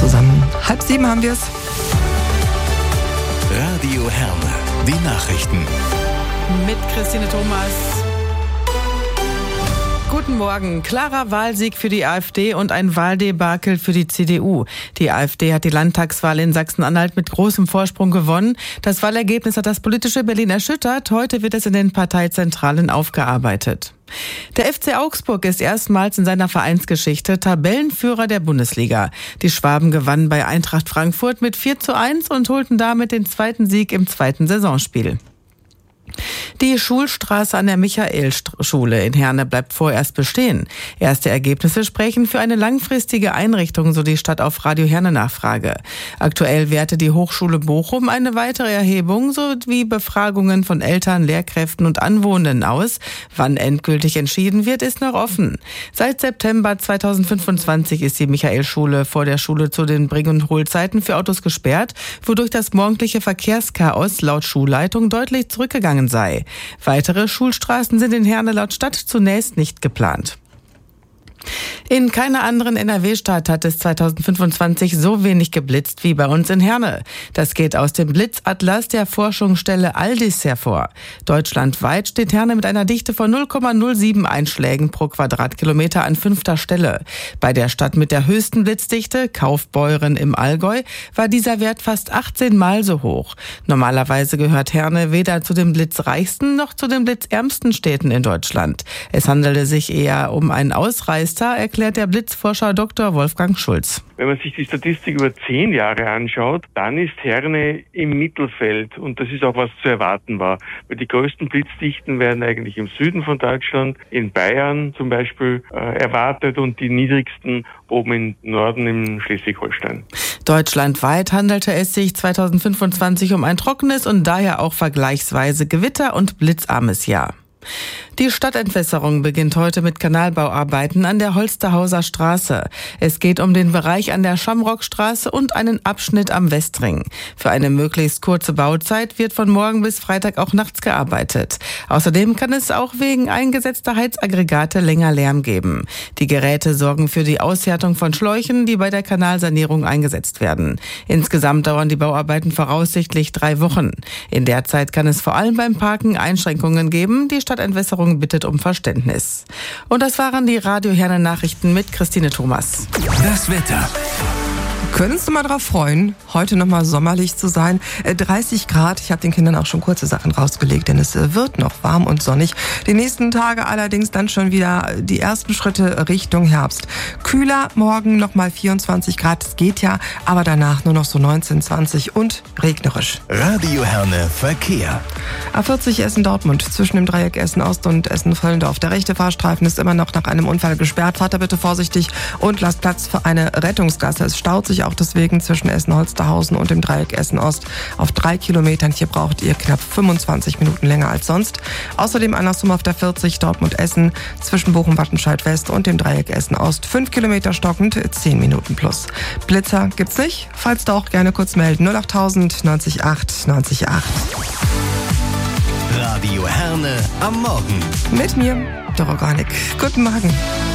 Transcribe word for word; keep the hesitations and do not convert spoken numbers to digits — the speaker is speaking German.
zusammen. Halb sieben haben wir es. Radio Herne, die Nachrichten. Mit Christine Thomas. Guten Morgen. Klarer Wahlsieg für die AfD und ein Wahldebakel für die C D U. Die AfD hat die Landtagswahl in Sachsen-Anhalt mit großem Vorsprung gewonnen. Das Wahlergebnis hat das politische Berlin erschüttert. Heute wird es in den Parteizentralen aufgearbeitet. Der F C Augsburg ist erstmals in seiner Vereinsgeschichte Tabellenführer der Bundesliga. Die Schwaben gewannen bei Eintracht Frankfurt mit vier zu eins und holten damit den zweiten Sieg im zweiten Saisonspiel. Die Schulstraße an der Michaelschule in Herne bleibt vorerst bestehen. Erste Ergebnisse sprechen für eine langfristige Einrichtung, so die Stadt auf Radio Herne Nachfrage. Aktuell wertet die Hochschule Bochum eine weitere Erhebung sowie Befragungen von Eltern, Lehrkräften und Anwohnenden aus. Wann endgültig entschieden wird, ist noch offen. Seit September zweitausendfünfundzwanzig ist die Michaelschule vor der Schule zu den Bring- und Hohlzeiten für Autos gesperrt, wodurch das morgendliche Verkehrschaos laut Schulleitung deutlich zurückgegangen sei. Weitere Schulstraßen sind in Herne laut Stadt zunächst nicht geplant. In keiner anderen N R W-Stadt hat es zweitausendfünfundzwanzig so wenig geblitzt wie bei uns in Herne. Das geht aus dem Blitzatlas der Forschungsstelle Aldis hervor. Deutschlandweit steht Herne mit einer Dichte von null Komma null sieben Einschlägen pro Quadratkilometer an fünfter Stelle. Bei der Stadt mit der höchsten Blitzdichte, Kaufbeuren im Allgäu, war dieser Wert fast achtzehn Mal so hoch. Normalerweise gehört Herne weder zu den blitzreichsten noch zu den blitzärmsten Städten in Deutschland. Es handelte sich eher um einen Ausreißer, erklärt der Blitzforscher Doktor Wolfgang Schulz. Wenn man sich die Statistik über zehn Jahre anschaut, dann ist Herne im Mittelfeld und das ist auch, was zu erwarten war. Weil die größten Blitzdichten werden eigentlich im Süden von Deutschland, in Bayern zum Beispiel, äh, erwartet und die niedrigsten oben im Norden in Schleswig-Holstein. Deutschlandweit handelte es sich zweitausendfünfundzwanzig um ein trockenes und daher auch vergleichsweise gewitter- und blitzarmes Jahr. Die Stadtentwässerung beginnt heute mit Kanalbauarbeiten an der Holsterhauser Straße. Es geht um den Bereich an der Schamrockstraße und einen Abschnitt am Westring. Für eine möglichst kurze Bauzeit wird von morgen bis Freitag auch nachts gearbeitet. Außerdem kann es auch wegen eingesetzter Heizaggregate länger Lärm geben. Die Geräte sorgen für die Aushärtung von Schläuchen, die bei der Kanalsanierung eingesetzt werden. Insgesamt dauern die Bauarbeiten voraussichtlich drei Wochen. In der Zeit kann es vor allem beim Parken Einschränkungen geben. Die Stadtentwässerung bittet um Verständnis. Und das waren die Radio Herne Nachrichten mit Christine Thomas. Das Wetter. Können uns mal darauf freuen, heute nochmal sommerlich zu sein. dreißig Grad, ich habe den Kindern auch schon kurze Sachen rausgelegt, denn es wird noch warm und sonnig. Die nächsten Tage allerdings dann schon wieder die ersten Schritte Richtung Herbst. Kühler, morgen nochmal vierundzwanzig Grad, es geht ja, aber danach nur noch so neunzehn, zwanzig und regnerisch. Radio Herne Verkehr. A vierzig Essen-Dortmund zwischen dem Dreieck Essen-Ost und Essen-Völlendorf. Der rechte Fahrstreifen ist immer noch nach einem Unfall gesperrt. Fahrt da bitte vorsichtig und lasst Platz für eine Rettungsgasse. Es staut sich auch deswegen zwischen Essen-Holsterhausen und dem Dreieck Essen-Ost auf drei Kilometern. Hier braucht ihr knapp fünfundzwanzig Minuten länger als sonst. Außerdem andersrum auf der vierzig Dortmund-Essen zwischen Bochum-Wattenscheid-West und dem Dreieck Essen-Ost. fünf Kilometer stockend, zehn Minuten plus. Blitzer gibt's nicht? Falls doch, gerne kurz melden. null achttausend neunzig acht neunzig acht. Radio Herne am Morgen. Mit mir, Doroganik. Guten Morgen.